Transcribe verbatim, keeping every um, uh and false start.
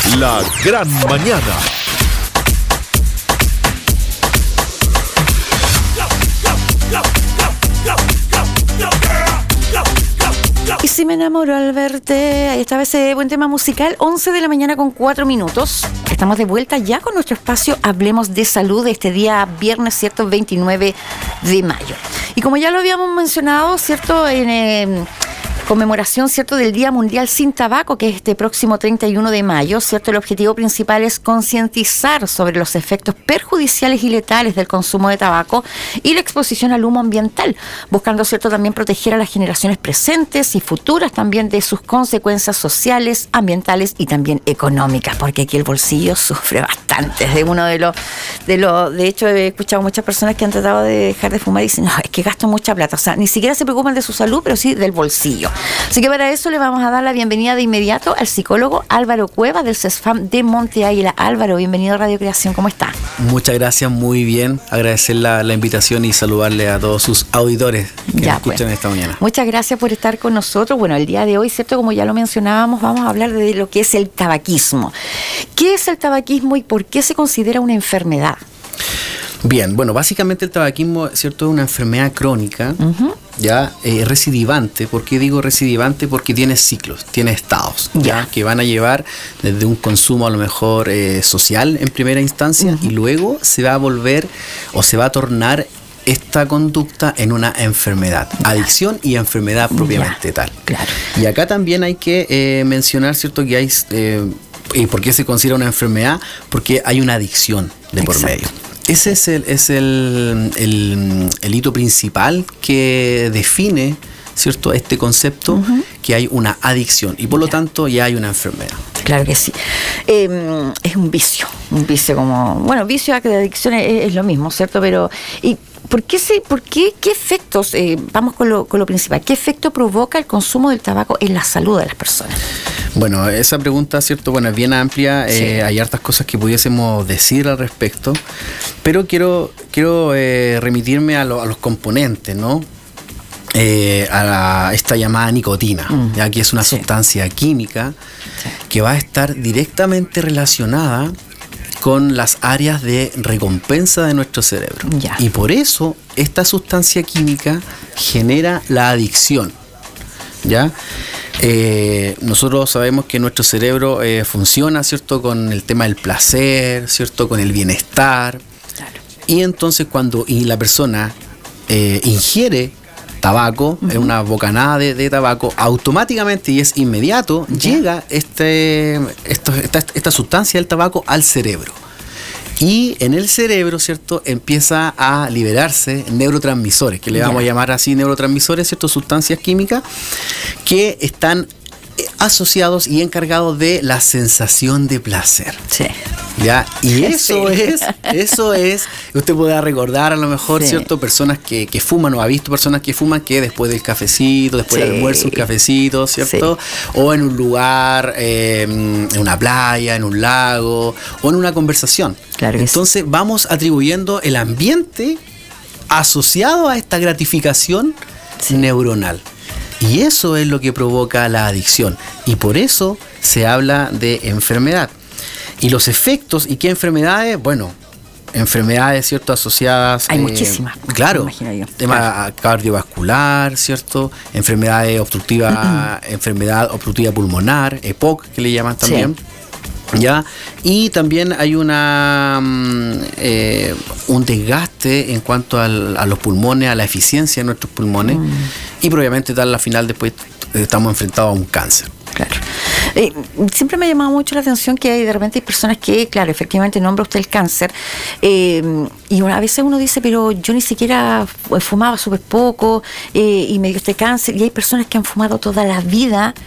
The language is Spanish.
La gran mañana. Y si me enamoro al verte, ahí estaba ese buen tema musical, once de la mañana con cuatro minutos. Estamos de vuelta ya con nuestro espacio Hablemos de Salud de este día viernes, ¿cierto? veintinueve de mayo. Y como ya lo habíamos mencionado, ¿cierto? En eh, conmemoración, ¿cierto?, del Día Mundial Sin Tabaco, que es este próximo treinta y uno de mayo, ¿cierto? El objetivo principal es concientizar sobre los efectos perjudiciales y letales del consumo de tabaco y la exposición al humo ambiental, buscando, ¿cierto?, también proteger a las generaciones presentes y futuras también de sus consecuencias sociales, ambientales y también económicas, porque aquí el bolsillo sufre bastante. Es de uno de los, de los, de hecho he escuchado muchas personas que han tratado de dejar de fumar y dicen, no, es que gasto mucha plata, o sea, ni siquiera se preocupan de su salud, pero sí del bolsillo. Así que para eso le vamos a dar la bienvenida de inmediato al psicólogo Álvaro Cuevas del CESFAM de Monte Águila. Álvaro, bienvenido a Radio Creación, ¿cómo está? Muchas gracias, muy bien. Agradecer la, la invitación y saludarle a todos sus auditores que ya, nos escuchan bueno. esta mañana. Muchas gracias por estar con nosotros. Bueno, el día de hoy, ¿cierto? Como ya lo mencionábamos, vamos a hablar de lo que es el tabaquismo. ¿Qué es el tabaquismo y por qué se considera una enfermedad? Bien, bueno, básicamente el tabaquismo, ¿cierto?, es una enfermedad crónica, uh-huh. ya eh, recidivante. ¿Por qué digo recidivante? Porque tiene ciclos, tiene estados, ya, ya que van a llevar desde un consumo a lo mejor eh, social en primera instancia, uh-huh. y luego se va a volver o se va a tornar esta conducta en una enfermedad, adicción y enfermedad propiamente ya, tal. Claro. Y acá también hay que eh, mencionar, ¿cierto?, que hay eh, ¿y por qué se considera una enfermedad? Porque hay una adicción de por Exacto. medio. Ese es el, es el, el, el hito principal que define, ¿cierto?, este concepto, uh-huh. que hay una adicción y por lo ya. tanto ya hay una enfermedad. Claro que sí. Eh, es un vicio, un vicio como... Bueno, vicio y adicción es, es lo mismo, ¿cierto? Pero... Y, ¿Por qué, se, por qué, qué efectos, eh, vamos con lo, con lo principal, qué efecto provoca el consumo del tabaco en la salud de las personas? Bueno, esa pregunta, ¿cierto?, bueno, es bien amplia, sí. eh, hay hartas cosas que pudiésemos decir al respecto, pero quiero, quiero eh, remitirme a, lo, a los componentes, ¿no? Eh, a la, esta llamada nicotina, mm. ya que es una sí. sustancia química sí. que va a estar directamente relacionada con las áreas de recompensa de nuestro cerebro. Ya. Y por eso esta sustancia química genera la adicción. ¿Ya? Eh, nosotros sabemos que nuestro cerebro eh, funciona, ¿cierto?, con el tema del placer, ¿cierto?, con el bienestar. Claro. Y entonces cuando y la persona eh, ingiere tabaco, uh-huh. una bocanada de, de tabaco, automáticamente y es inmediato, uh-huh. llega este, esto, esta, esta sustancia del tabaco al cerebro. Y en el cerebro, ¿cierto?, empieza a liberarse neurotransmisores, que le vamos yeah. a llamar así neurotransmisores, ¿cierto?, sustancias químicas que están asociados y encargados de la sensación de placer. Sí. ¿Ya? Y eso sí. es, eso es, usted podrá recordar a lo mejor, sí. ¿cierto?, personas que, que fuman, o ha visto personas que fuman que después del cafecito, después sí. del almuerzo, un cafecito, ¿cierto? Sí. O en un lugar, eh, en una playa, en un lago, o en una conversación. Claro. Entonces sí. vamos atribuyendo el ambiente asociado a esta gratificación sí. neuronal. Y eso es lo que provoca la adicción. Y por eso se habla de enfermedad. Y los efectos, ¿y qué enfermedades? Bueno, enfermedades, ¿cierto?, asociadas... Hay eh, muchísimas. Claro. Yo. Tema claro. cardiovascular, ¿cierto? Enfermedades obstructivas, enfermedad obstructiva pulmonar, E P O C, que le llaman también. Sí. ¿Ya? Y también hay una eh, un desgaste en cuanto al, a los pulmones, a la eficiencia de nuestros pulmones, mm. y probablemente tal la final después estamos enfrentados a un cáncer. Claro. Eh, siempre me ha llamado mucho la atención que hay, de repente hay personas que, claro, efectivamente nombra usted el cáncer, eh, y una, a veces uno dice, pero yo ni siquiera fumaba súper poco, eh, y me dio este cáncer, y hay personas que han fumado toda la vida